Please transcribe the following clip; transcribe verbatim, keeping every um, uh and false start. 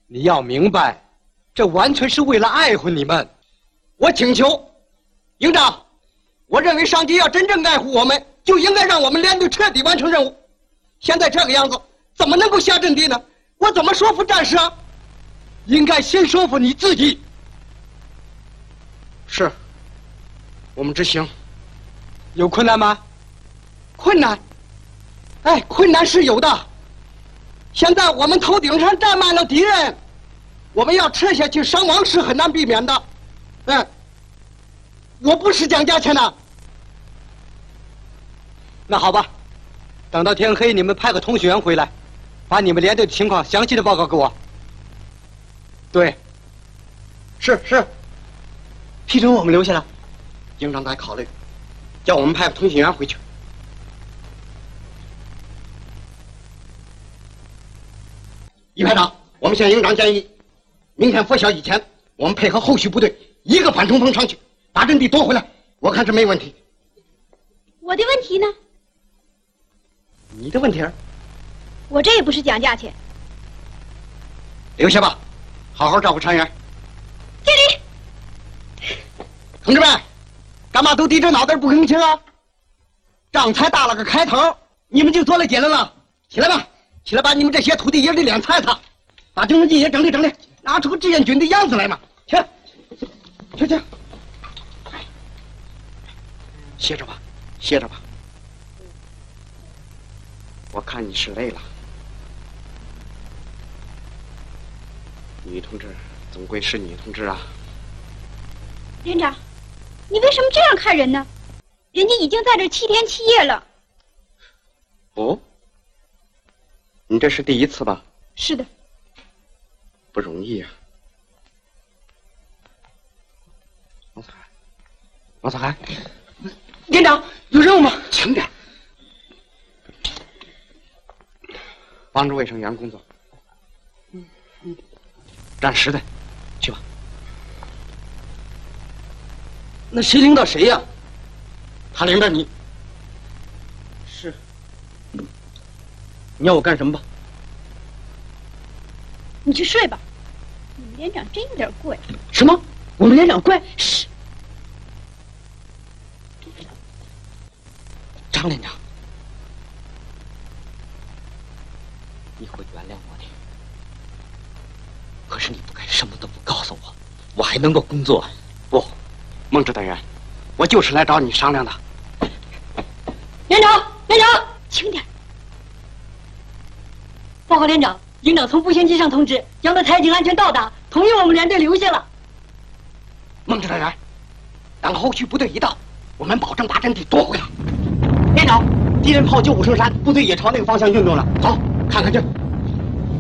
你要明白，这完全是为了爱护你们。 我请求，营长，我认为上级要真正爱护我们，就应该让我们连队彻底完成任务。现在这个样子，怎么能够下阵地呢？我怎么说服战士啊？ 应该先说服你自己。 是，我们执行。 有困难吗？ 困难？哎，困难是有的。现在我们头顶上站满了敌人，我们要撤下去，伤亡是很难避免的。嗯，我不是讲价钱的。 那好吧，等到天黑，你们派个通讯员回来，把你们连队的情况详细的报告给我。对， 是是。 批准我们留下来。 营长在考虑，叫我们派个通讯员回去。一排长，我们向营长建议，明天拂晓以前，我们配合后续部队一个反冲锋上去，把阵地夺回来。我看是没问题。 我的问题呢？ 你的问题？ 我这也不是讲价钱。 留下吧，好好照顾船员。 敬礼。 同志们，干嘛都低着脑袋不吭声啊？仗才打了个开头，你们就做了结论了？起来吧，起来把你们这些土地爷的脸擦一擦，把军事记也整理整理，拿出个志愿军的样子来嘛！去，去去，歇着吧，歇着吧。我看你是累了。女同志总归是女同志啊。 连长，你为什么这样看人呢？人家已经在这七天七夜了。 哦，你这是第一次吧？ 是的。 不容易啊。王四海，王四海，连长有任务吗？轻点，帮助卫生员工作。嗯嗯，暂时的，去吧。那谁领导谁呀？他领着你。是。你要我干什么吧？ 你去睡吧。你们连长真有点怪。 什么？我们连长怪？ 是。 张连长，你会原谅我的。可是你不该什么都不告诉我，我还能够工作。不，孟指导员，我就是来找你商量的。 连长，连长，轻点。 报告连长，营长从步行机上通知，杨德才已经安全到达，同意我们连队留下了。 孟指导员，等后续部队一到，我们保证把阵地夺回来。连长，敌人靠九五升山，部队也朝那个方向运动了。走，看看去。